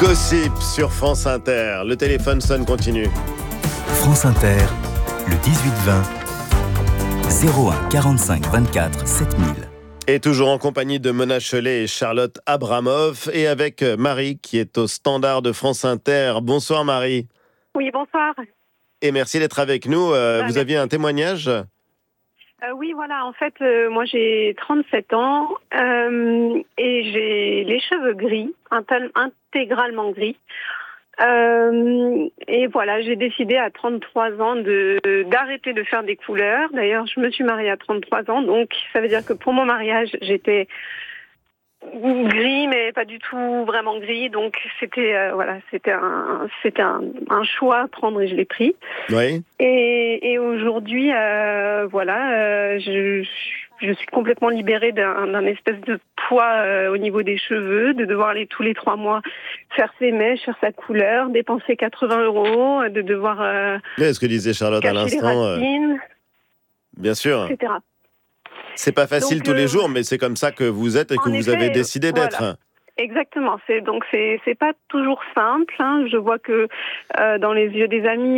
Gossip sur France Inter. Le téléphone sonne, continue. France Inter, le 18-20, 01 45 24 7000. Et toujours en compagnie de Mona Chollet et Charlotte Abramoff, et avec Marie qui est au standard de France Inter. Bonsoir Marie. Oui, bonsoir. Et merci d'être avec nous. Vous aviez un témoignage ? Oui, voilà, en fait, moi j'ai 37 ans et j'ai les cheveux gris, intégralement gris. Et voilà, j'ai décidé à 33 ans d'arrêter de faire des couleurs. D'ailleurs, je me suis mariée à 33 ans, donc ça veut dire que pour mon mariage, j'étais gris, mais pas du tout vraiment gris. Donc c'était un choix à prendre et je l'ai pris. Oui. Et aujourd'hui, je suis complètement libérée d'un espèce de poids au niveau des cheveux, de devoir aller tous les 3 mois faire ses mèches, faire sa couleur, dépenser 80 €, de devoir Ce que disait Charlotte à cacher les l'instant. racines, Bien sûr. etc. C'est pas facile Donc, tous les jours, mais c'est comme ça que vous êtes et que vous avez décidé d'être. Voilà. Exactement. C'est pas toujours simple. Hein. Je vois que dans les yeux des amis,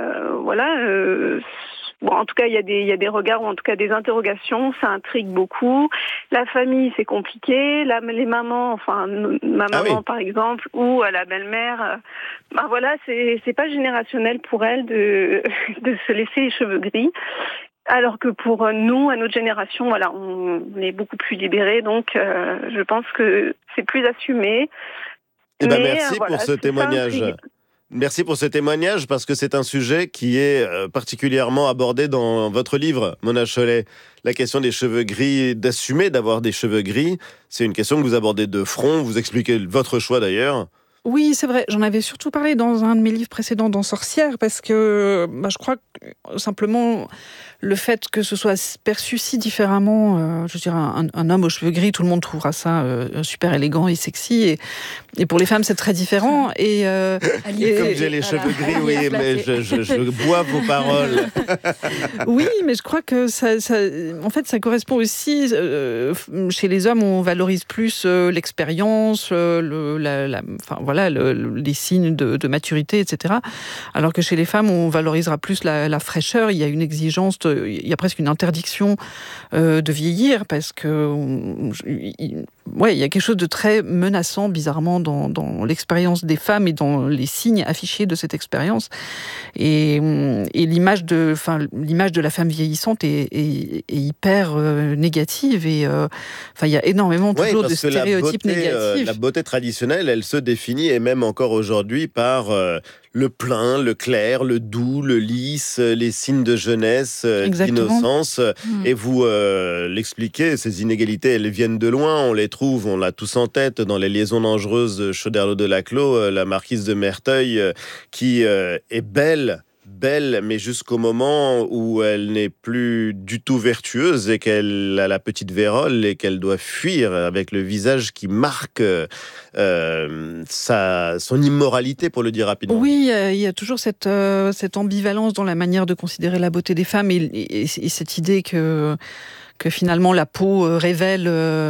bon, en tout cas, il y a des regards ou en tout cas des interrogations. Ça intrigue beaucoup. La famille, c'est compliqué. Les mamans, enfin ma maman par exemple, ou la belle-mère, c'est pas générationnel pour elle de se laisser les cheveux gris. Alors que pour nous, à notre génération, voilà, on est beaucoup plus libérés, donc je pense que c'est plus assumé. Merci pour ce témoignage. Merci pour ce témoignage, parce que c'est un sujet qui est particulièrement abordé dans votre livre, Mona Chollet. La question des cheveux gris, d'assumer d'avoir des cheveux gris, c'est une question que vous abordez de front, vous expliquez votre choix d'ailleurs. Oui, c'est vrai. J'en avais surtout parlé dans un de mes livres précédents, dans Sorcière, parce que je crois que simplement le fait que ce soit perçu si différemment, je veux dire, un homme aux cheveux gris, tout le monde trouvera ça super élégant et sexy, et pour les femmes c'est très différent. Comme j'ai les cheveux gris, oui, mais je bois vos paroles. Oui, mais je crois que ça correspond aussi. Chez les hommes, on valorise plus l'expérience, les signes de maturité, etc. Alors que chez les femmes, on valorisera plus la fraîcheur. Il y a une exigence, il y a presque une interdiction de vieillir, parce que il y a quelque chose de très menaçant, bizarrement, dans l'expérience des femmes et dans les signes affichés de cette expérience. Et l'image de la femme vieillissante est hyper négative. Et il y a énormément toujours de stéréotypes négatifs. La beauté traditionnelle, elle se définit, et même encore aujourd'hui, par le plein, le clair, le doux, le lisse, les signes de jeunesse, d'innocence. Et vous l'expliquez, ces inégalités, elles viennent de loin. On les trouve, on l'a tous en tête, dans Les liaisons dangereuses de Choderlos de Laclos, la marquise de Merteuil, qui est belle, mais jusqu'au moment où elle n'est plus du tout vertueuse et qu'elle a la petite vérole et qu'elle doit fuir avec le visage qui marque son immoralité, pour le dire rapidement. Oui, il y a toujours cette ambivalence dans la manière de considérer la beauté des femmes, et cette idée que finalement la peau révèle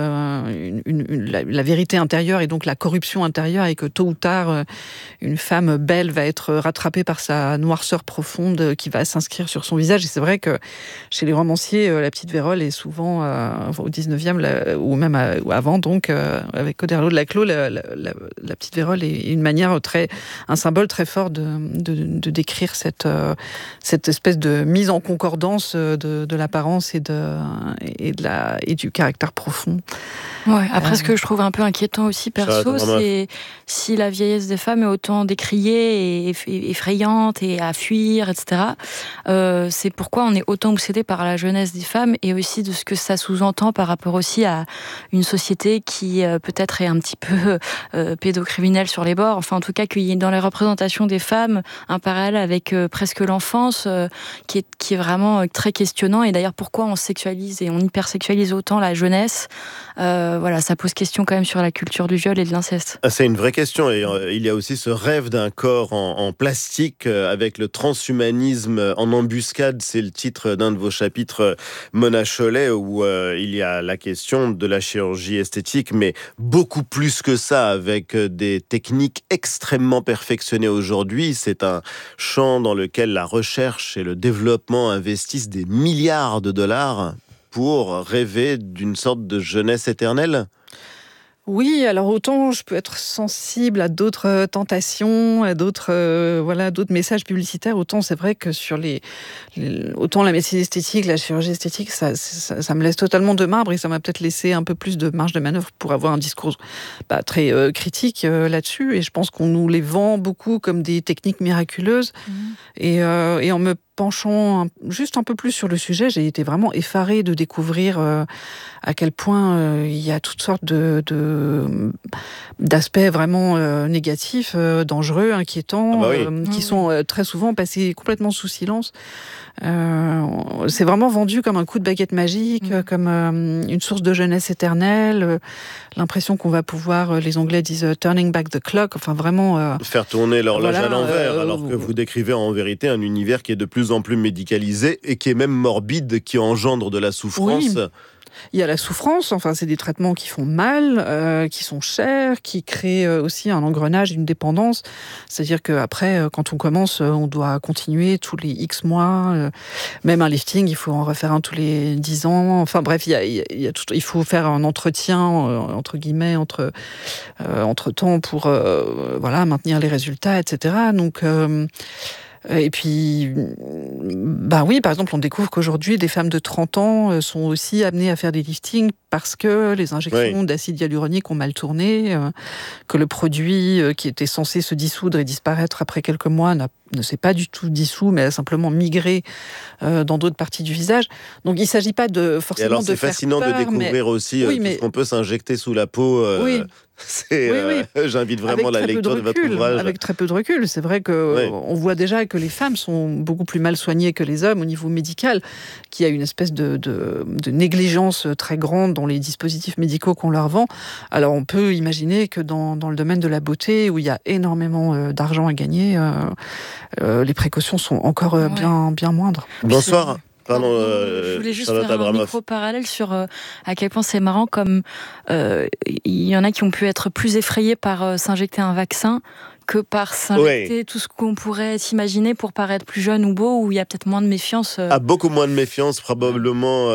la vérité intérieure et donc la corruption intérieure, et que tôt ou tard, une femme belle va être rattrapée par sa noirceur profonde qui va s'inscrire sur son visage. Et c'est vrai que chez les romanciers, la petite vérole est souvent, au 19e, ou même avant, donc, avec Choderlos de Laclos, la petite vérole est un symbole très fort de décrire cette espèce de mise en concordance de l'apparence et du caractère profond. Ouais, après, ce que je trouve un peu inquiétant aussi, perso, c'est si la vieillesse des femmes est autant décriée et effrayante et à fuir, etc. C'est pourquoi on est autant obsédé par la jeunesse des femmes, et aussi de ce que ça sous-entend par rapport aussi à une société qui peut-être est un petit peu pédocriminelle sur les bords. Enfin, en tout cas, qu'il y ait dans les représentations des femmes un parallèle avec presque l'enfance qui est vraiment très questionnant. Et d'ailleurs, pourquoi on sexualise et on hypersexualise autant la jeunesse. Voilà, ça pose question quand même sur la culture du viol et de l'inceste. C'est une vraie question, et il y a aussi ce rêve d'un corps en plastique avec le transhumanisme en embuscade. C'est le titre d'un de vos chapitres, Mona Chollet, où il y a la question de la chirurgie esthétique, mais beaucoup plus que ça, avec des techniques extrêmement perfectionnées aujourd'hui. C'est un champ dans lequel la recherche et le développement investissent des milliards de dollars pour rêver d'une sorte de jeunesse éternelle. Oui, alors autant je peux être sensible à d'autres tentations, à d'autres messages publicitaires, autant c'est vrai que sur autant la médecine esthétique, la chirurgie esthétique, ça me laisse totalement de marbre, et ça m'a peut-être laissé un peu plus de marge de manœuvre pour avoir un discours très critique là-dessus. Et je pense qu'on nous les vend beaucoup comme des techniques miraculeuses. Et en me penchant juste un peu plus sur le sujet, j'ai été vraiment effarée de découvrir à quel point il y a toutes sortes d'aspects vraiment négatifs, dangereux, inquiétants, qui sont très souvent passés complètement sous silence. C'est vraiment vendu comme un coup de baguette magique, comme une source de jeunesse éternelle, l'impression qu'on va pouvoir, les Anglais disent turning back the clock, enfin vraiment... faire tourner l'horloge à l'envers, alors que vous décrivez en vérité un univers qui est de plus en plus médicalisé et qui est même morbide, qui engendre de la souffrance. Oui. Il y a la souffrance, enfin c'est des traitements qui font mal, qui sont chers, qui créent aussi un engrenage, une dépendance. C'est-à-dire qu'après, quand on commence, on doit continuer tous les X mois. Même un lifting, il faut en refaire un tous les 10 ans. Enfin bref, il faut faire un entretien, entre guillemets, entre temps pour maintenir les résultats, etc. Donc... Et puis, oui, par exemple, on découvre qu'aujourd'hui, des femmes de 30 ans sont aussi amenées à faire des liftings parce que les injections d'acide hyaluronique ont mal tourné, que le produit qui était censé se dissoudre et disparaître après quelques mois ne s'est pas du tout dissous, mais a simplement migré dans d'autres parties du visage. Donc, il ne s'agit pas forcément de faire peur. Et alors, c'est fascinant de découvrir aussi tout ce qu'on peut s'injecter sous la peau. J'invite vraiment la lecture de votre ouvrage. Avec très peu de recul. C'est vrai qu'on voit déjà que les femmes sont beaucoup plus mal soignées que les hommes au niveau médical, qu'il y a une espèce de négligence très grande dans les dispositifs médicaux qu'on leur vend. Alors on peut imaginer que dans le domaine de la beauté, où il y a énormément d'argent à gagner, les précautions sont encore bien moindres. Bonsoir. Je voulais juste faire un micro-parallèle sur à quel point c'est marrant, comme il y en a qui ont pu être plus effrayés par s'injecter un vaccin que par s'injecter tout ce qu'on pourrait s'imaginer pour paraître plus jeune ou beau, où il y a peut-être moins de méfiance. Beaucoup moins de méfiance probablement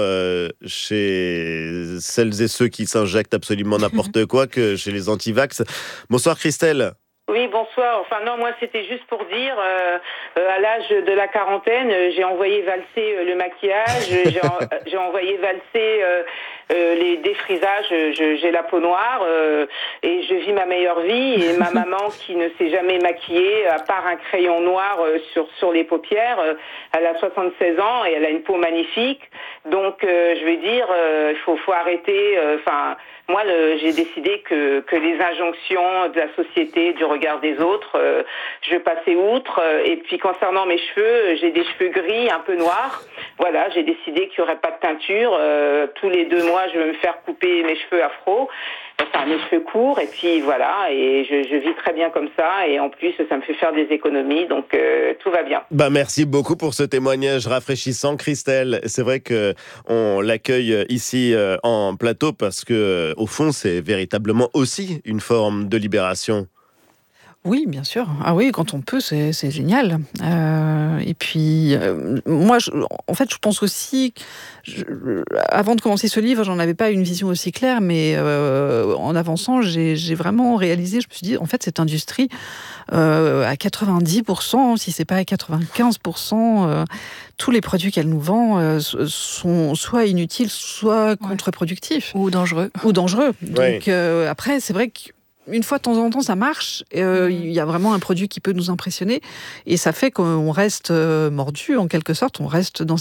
chez celles et ceux qui s'injectent absolument n'importe quoi que chez les anti-vax. Bonsoir Christelle. Oui, bonsoir. Enfin non, moi c'était juste pour dire, à l'âge de la quarantaine, j'ai envoyé valser le maquillage, j'ai envoyé valser les défrisages, j'ai la peau noire et je vis ma meilleure vie. Et ma maman qui ne s'est jamais maquillée, à part un crayon noir sur les paupières, elle a 76 ans et elle a une peau magnifique. Donc je vais dire, il faut arrêter. Moi, j'ai décidé que les injonctions de la société, du regard des autres, je passais outre. Et puis, concernant mes cheveux, j'ai des cheveux gris, un peu noirs. Voilà, j'ai décidé qu'il n'y aurait pas de teinture. Tous les 2 mois, je vais me faire couper mes cheveux afro. Enfin, mes cheveux courts, et puis voilà, et je vis très bien comme ça, et en plus, ça me fait faire des économies, donc tout va bien. Merci beaucoup pour ce témoignage rafraîchissant, Christelle. C'est vrai qu'on l'accueille ici en plateau parce que, au fond, c'est véritablement aussi une forme de libération. Oui, bien sûr. Ah oui, quand on peut, c'est génial. Et puis, moi, je pense aussi... avant de commencer ce livre, j'en avais pas une vision aussi claire, mais en avançant, j'ai vraiment réalisé, je me suis dit, en fait, cette industrie, à 90%, si c'est pas à 95%, tous les produits qu'elle nous vend sont soit inutiles, soit contre-productifs. Ou dangereux. Donc, après, c'est vrai que une fois de temps en temps, ça marche. Il y a vraiment un produit qui peut nous impressionner. Et ça fait qu'on reste mordu, en quelque sorte. On reste dans